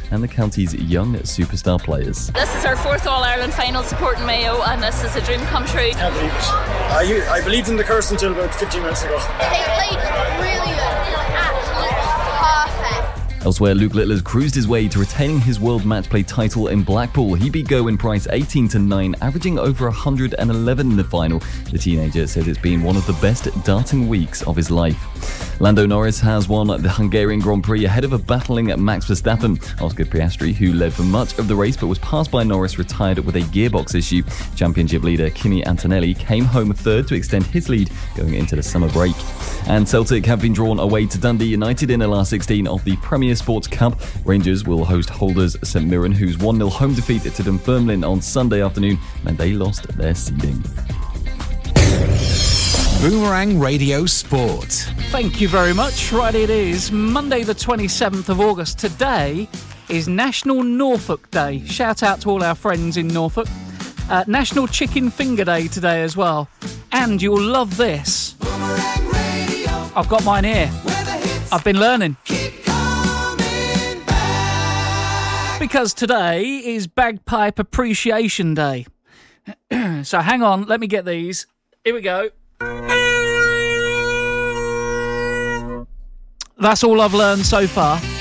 and the county's young superstar players. This is our 4th All-Ireland final supporting Mayo, and this is a dream come true. Can't believe it. I believed in the curse until about 15 minutes ago. They played brilliant, absolutely perfect. Elsewhere, Luke Littler cruised his way to retaining his world match play title in Blackpool. He beat Gerwyn Price 18-9, averaging over 111 in the final. The teenager says it's been one of the best darting weeks of his life. Lando Norris has won the Hungarian Grand Prix ahead of a battling Max Verstappen. Oscar Piastri, who led for much of the race but was passed by Norris, retired with a gearbox issue. Championship leader Kimi Antonelli came home third to extend his lead going into the summer break. And Celtic have been drawn away to Dundee United in the last 16 of the Premier Sports Cup. Rangers will host holders St Mirren, whose 1-0 home defeat to Dunfermline on Sunday afternoon meant they lost their seeding. Boomerang Radio Sport. Thank you very much. Right, it is Monday the 27th of August. Today is National Norfolk Day. Shout out to all our friends in Norfolk. National Chicken Finger Day today as well. And you'll love this. I've got mine here. I've been learning. Because today is Bagpipe Appreciation Day. So hang on, let me get these. Here we go. That's all I've learned so far.